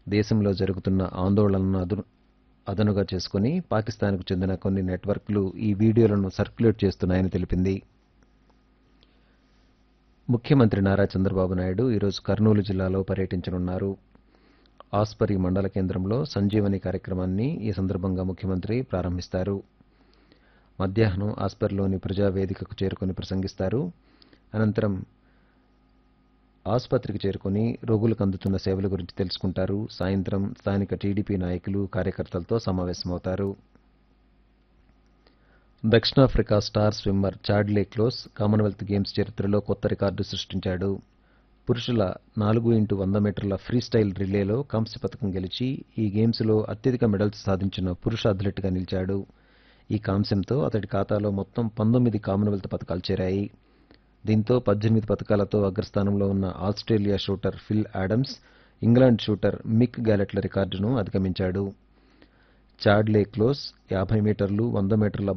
దేశంలో జరుగుతున్న ఆందోళనను అదనుగా చేసుకుని పాకిస్తాన్కు చెందిన కొన్ని నెట్వర్క్లు ఈ వీడియోలను సర్క్యులేట్ చేస్తున్నాయని తెలిపింది. ముఖ్యమంత్రి నారా చంద్రబాబు నాయుడు ఈరోజు కర్నూలు జిల్లాలో పర్యటించనున్నారు. ఆస్పరి మండల కేంద్రంలో సంజీవని కార్యక్రమాన్ని ఈ సందర్భంగా ముఖ్యమంత్రి ప్రారంభిస్తారు. మధ్యాహ్నం ఆస్పరిలోని ప్రజావేదికకు చేరుకుని ప్రసంగిస్తారు. అనంతరం ఆసుపత్రికి చేరుకుని రోగులకు అందుతున్న సేవల గురించి తెలుసుకుంటారు. సాయంత్రం స్థానిక టీడీపీ నాయకులు, కార్యకర్తలతో సమావేశమవుతారు. దక్షిణాఫ్రికా star swimmer చాడ్లే close Commonwealth games చరిత్రలో కొత్త రికార్డు సృష్టించాడు. పురుషుల 4x100 మీటర్ల ఫ్రీస్టైల్ రిలేలో కాంస్య పథకం గెలిచి ఈ గేమ్స్లో అత్యధిక మెడల్స్ సాధించిన పురుష అథ్లెట్గా నిలిచాడు. ఈ కాంస్యంతో అతడి ఖాతాలో మొత్తం 19 కామన్వెల్త్ పథకాలు చేరాయి. దీంతో 18 పథకాలతో అగ్రస్థానంలో ఉన్న Australia shooter fill Adams, England shooter మిక్ గ్యాలెట్ల రికార్డును అధిగమించాడు. చాడ్లే క్లోస్ 50 మీటర్లు, 100 మీటర్ల